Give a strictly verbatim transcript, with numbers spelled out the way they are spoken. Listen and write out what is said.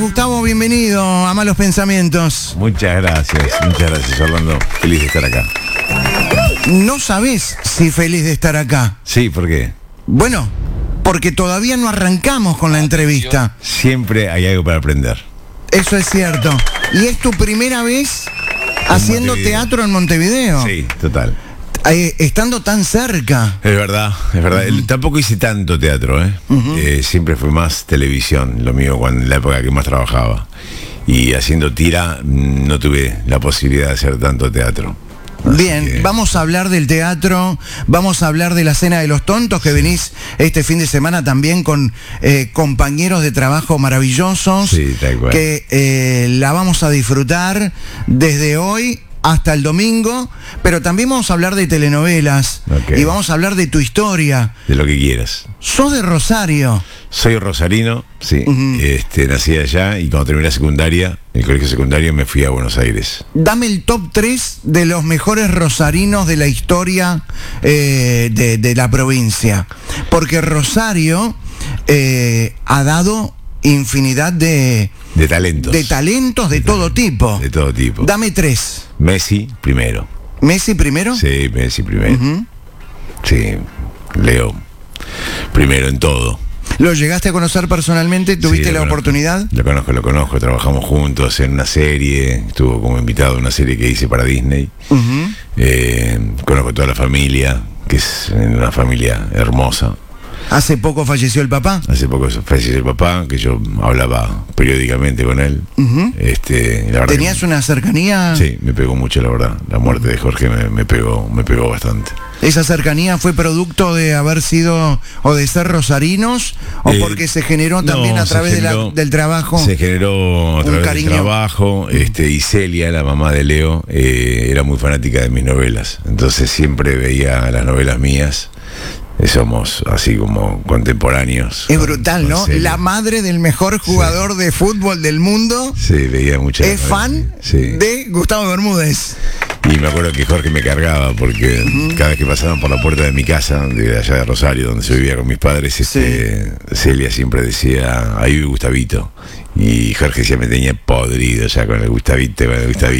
Gustavo, bienvenido a Malos Pensamientos. Muchas gracias, muchas gracias, Orlando. Feliz de estar acá. No sabés si feliz de estar acá. Sí, ¿por qué? Bueno, porque todavía no arrancamos con la entrevista. Siempre hay algo para aprender. Eso es cierto. Y es tu primera vez haciendo Montevideo. teatro en Montevideo. Sí, total. Eh, estando tan cerca. Es verdad, es verdad. Uh-huh. Tampoco hice tanto teatro, ¿eh? Uh-huh. eh siempre fue más televisión, lo mío, cuando, en la época que más trabajaba. Y haciendo tira no tuve la posibilidad de hacer tanto teatro. Bien, que... vamos a hablar del teatro, vamos a hablar de la Cena de los Tontos, que venís este fin de semana también con eh, compañeros de trabajo maravillosos. Sí, tal cual. Que eh, la vamos a disfrutar desde hoy hasta el domingo, pero también vamos a hablar de telenovelas. Okay. Y vamos a hablar de tu historia. De lo que quieras. ¿Sos de Rosario? Soy rosarino, sí. Uh-huh. este, nací allá y cuando terminé la secundaria, el colegio secundario, me fui a Buenos Aires. Dame el top tres de los mejores rosarinos de la historia eh, de, de la provincia. Porque Rosario eh, ha dado infinidad de... De talentos. De talentos de, de todo talent, tipo. De todo tipo. Dame tres. Messi primero. ¿Messi primero? Sí, Messi primero. Uh-huh. Sí, Leo primero en todo. ¿Lo llegaste a conocer personalmente? ¿Tuviste sí, la conozco, oportunidad? Lo conozco, lo conozco. Trabajamos juntos en una serie. Estuvo como invitado a una serie que hice para Disney. Uh-huh. eh, conozco toda la familia, que es una familia hermosa. ¿Hace poco falleció el papá? Hace poco falleció el papá, que yo hablaba periódicamente con él. Uh-huh. este, la verdad ¿Tenías que, una cercanía? Sí, me pegó mucho, la verdad. La muerte de Jorge me, me pegó, me pegó bastante. ¿Esa cercanía fue producto de haber sido o de ser rosarinos o eh, porque se generó también no, a través generó, de la, del trabajo? Se generó a través del trabajo. Este, y Celia, la mamá de Leo, eh, era muy fanática de mis novelas. Entonces siempre veía las novelas mías. Somos así como contemporáneos. Es brutal, ¿no? La madre del mejor jugador sí. de fútbol del mundo. Sí, veía muchas. Es fan sí. de Gustavo Bermúdez. Y me acuerdo que Jorge me cargaba porque uh-huh. cada vez que pasaban por la puerta de mi casa, de allá de Rosario, donde yo vivía con mis padres, este, sí. Celia siempre decía, ahí vive Gustavito. Y Jorge ya me tenía podrido ya con el Gustavito, con el Gustavito.